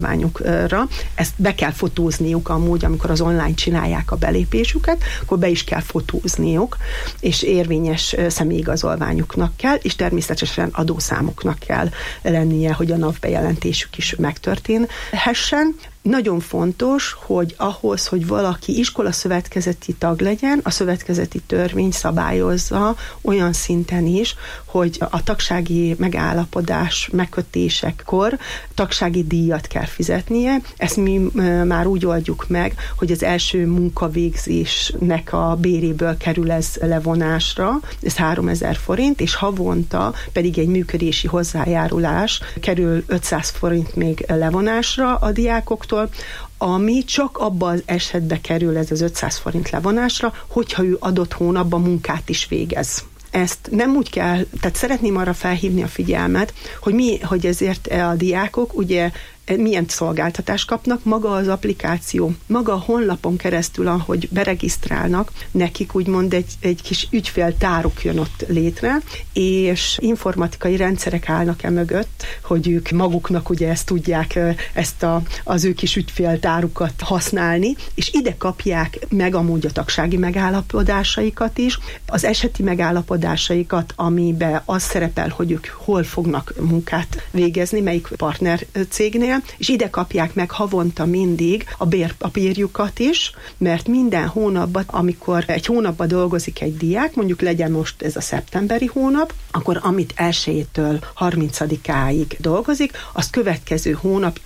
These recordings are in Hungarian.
igazolványukra. Ezt be kell fotózniuk amúgy, amikor az online csinálják a belépésüket, akkor be is kell fotózniuk, és érvényes személyigazolványuknak kell, és természetesen adószámuknak kell lennie, hogy a NAV bejelentésük is megtörténhessen. Nagyon fontos, hogy ahhoz, hogy valaki iskolaszövetkezeti tag legyen, a szövetkezeti törvény szabályozza olyan szinten is, hogy a tagsági megállapodás megkötésekor tagsági díjat kell fizetnie. Ezt mi már úgy oldjuk meg, hogy az első munkavégzésnek a béréből kerül ez levonásra, ez 3000 forint, és havonta pedig egy működési hozzájárulás kerül 500 forint még levonásra a diákoktól, ami csak abban az esetben kerül ez az 500 forint levonásra, hogyha ő adott hónapban munkát is végez. Ezt nem úgy kell, tehát szeretném arra felhívni a figyelmet, hogy ezért a diákok ugye milyen szolgáltatást kapnak, maga az applikáció, maga a honlapon keresztül, ahogy beregisztrálnak, nekik úgymond egy kis ügyféltáruk jön ott létre, és informatikai rendszerek állnak mögött, hogy ők maguknak ugye ezt tudják, ezt az ő kis ügyféltárukat használni, és ide kapják meg amúgy a tagsági megállapodásaikat is, az eseti megállapodásaikat, amiben az szerepel, hogy ők hol fognak munkát végezni, melyik partner cégnél, és ide kapják meg havonta mindig a bérpapírjukat is, mert minden hónapban, amikor egy hónapban dolgozik egy diák, mondjuk legyen most ez a szeptemberi hónap, akkor amit 1-től 30-áig dolgozik, azt következő hónap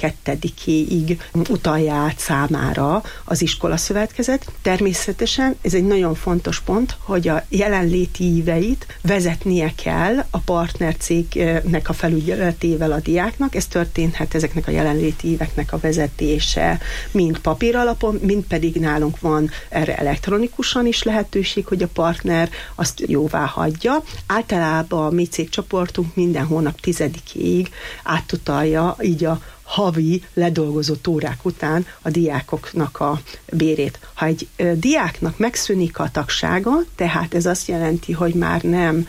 12-éig utalja át számára az iskolaszövetkezet. Természetesen ez egy nagyon fontos pont, hogy a jelenléti éveit vezetnie kell a partnercégnek a felügyeletével a diáknak. Ez történhet ezeknek a jelenléti éveknek a vezetése mind papír alapon, mind pedig nálunk van erre elektronikusan is lehetőség, hogy a partner azt jóvá hagyja. Általában a mi cégcsoportunk minden hónap 10-ig átutalja így a havi ledolgozott órák után a diákoknak a bérét. Ha egy diáknak megszűnik a tagsága, tehát ez azt jelenti, hogy már nem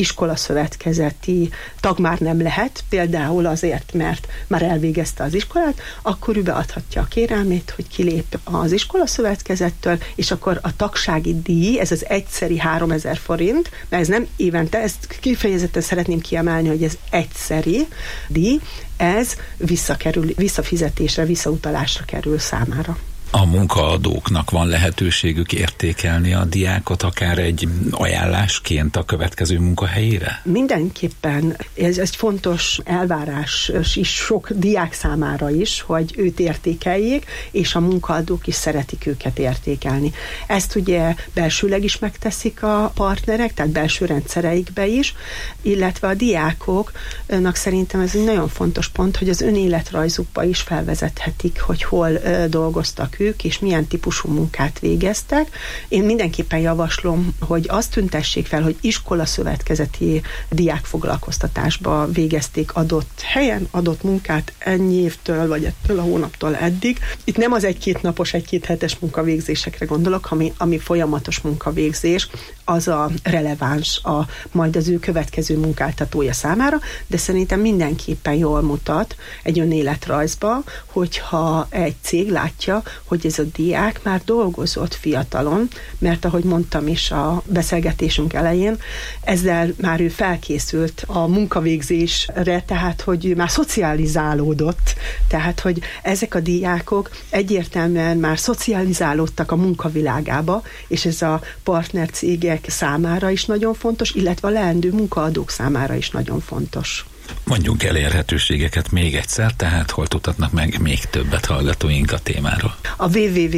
iskolaszövetkezeti tag már nem lehet, például azért, mert már elvégezte az iskolát, akkor ő beadhatja a kérelmét, hogy kilép az iskolaszövetkezettől, és akkor a tagsági díj, ez az egyszeri 3000 forint, mert ez nem évente, ezt kifejezetten szeretném kiemelni, hogy ez egyszeri díj, ez visszafizetésre, visszautalásra kerül számára. A munkaadóknak van lehetőségük értékelni a diákot akár egy ajánlásként a következő munkahelyére? Mindenképpen ez egy fontos elvárás is sok diák számára is, hogy őt értékeljék, és a munkaadók is szeretik őket értékelni. Ezt ugye belsőleg is megteszik a partnerek, tehát belső rendszereikbe is, illetve a diákoknak szerintem ez egy nagyon fontos pont, hogy az önéletrajzukba is felvezethetik, hogy hol dolgoztak ők, és milyen típusú munkát végeztek. Én mindenképpen javaslom, hogy azt tüntessék fel, hogy iskolaszövetkezeti diákfoglalkoztatásba végezték adott helyen, adott munkát ennyi évtől, vagy ettől a hónaptól eddig. Itt nem az 1-2 napos, 1-2 hetes munkavégzésekre gondolok, ami folyamatos munkavégzés, az a releváns majd az ő következő munkáltatója számára, de szerintem mindenképpen jól mutat egy önéletrajzba, hogyha egy cég látja, hogy ez a diák már dolgozott fiatalon, mert ahogy mondtam is a beszélgetésünk elején, ezzel már ő felkészült a munkavégzésre, tehát hogy már szocializálódott, tehát hogy ezek a diákok egyértelműen már szocializálódtak a munkavilágába, és ez a partnercégek számára is nagyon fontos, illetve a leendő munkaadók számára is nagyon fontos. Mondjunk elérhetőségeket még egyszer, tehát hol tudhatnak meg még többet hallgatóink a témáról? A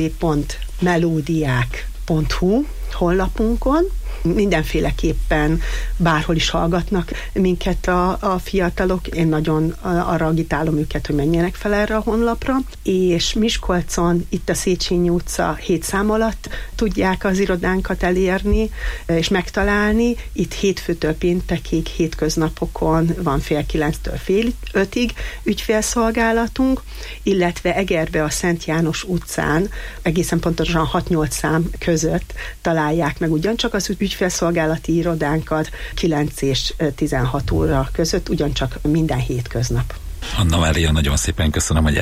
www.melodiák.hu honlapunkon mindenféleképpen bárhol is hallgatnak minket a fiatalok. Én nagyon arra agitálom őket, hogy menjenek fel erre a honlapra, és Miskolcon, itt a Széchenyi utca 7 szám alatt tudják az irodánkat elérni és megtalálni. Itt hétfőtől péntekig, hétköznapokon van 8:30-től 5:30 ügyfélszolgálatunk, illetve Egerbe a Szent János utcán, egészen pontosan 6-8 szám között találják meg ugyancsak az ügyfélszolgálati irodánkat 9 és 16 óra között, ugyancsak minden hétköznap. Anna Mária, nagyon szépen köszönöm, hogy